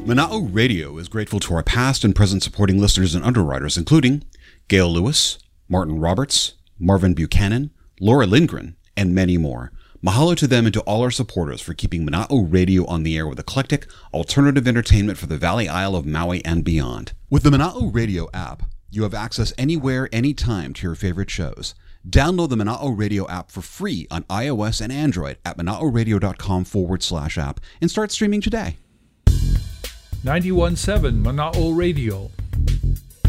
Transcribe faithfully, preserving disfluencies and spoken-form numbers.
Mana'o Radio is grateful to our past and present supporting listeners and underwriters, including Gail Lewis, Martin Roberts, Marvin Buchanan, Laura Lindgren, and many more. Mahalo to them and to all our supporters for keeping Mana'o Radio on the air with eclectic, alternative entertainment for the Valley Isle of Maui and beyond. With the Mana'o Radio app, you have access anywhere, anytime to your favorite shows. Download the Mana'o Radio app for free on iOS and Android at mana'oradio.com forward slash app and start streaming today. ninety-one point seven Mana'o Radio,